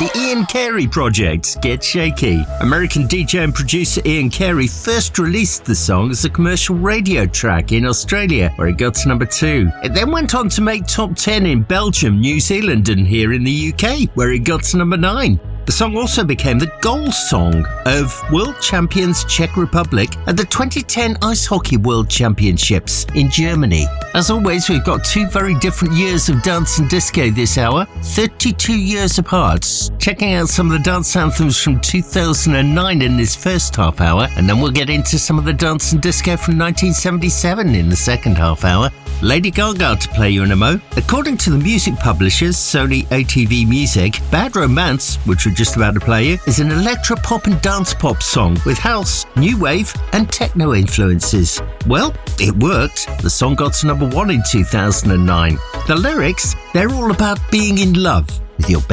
The Ian Carey Project, Get Shaky. American DJ and producer Ian Carey first released the song as a commercial radio track in Australia, where it got to number 2. It then went on to make top 10 in Belgium, New Zealand and here in the UK, where it got to number 9. The song also became the goal song of World Champions Czech Republic at the 2010 Ice Hockey World Championships in Germany. As always, we've got 2 very different years of dance and disco this hour, 32 years apart. Checking out some of the dance anthems from 2009 in this first half hour, and then we'll get into some of the dance and disco from 1977 in the second half hour. Lady Gaga to play you in a mo. According to the music publishers, Sony ATV Music, Bad Romance, which we're just about to play you, is an electro-pop and dance-pop song with house, new wave and techno influences. Well, it worked. The song got to number 1 in 2009. The lyrics, they're all about being in love with your